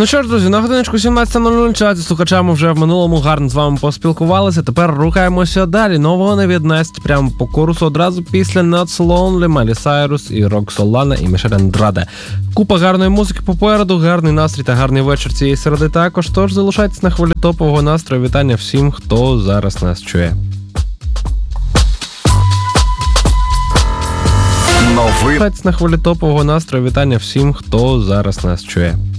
Ну що ж, друзі, на годиночку 17:00 чаті слухачами вже в минулому гарно з вами поспілкувалися. Тепер рухаємося далі. Нового не від Насті прямо по курсу одразу після Not So Lonely, Майлі Сайрус і Роксолана і Мішель Андраде. Купа гарної музики попереду, гарний настрій та гарний вечір цієї середи також. Тож залишайтесь на хвилі топового настрою. Вітання всім, хто зараз нас чує. Залишайтесь на хвилі топового настрою. Вітання всім, хто зараз нас чує.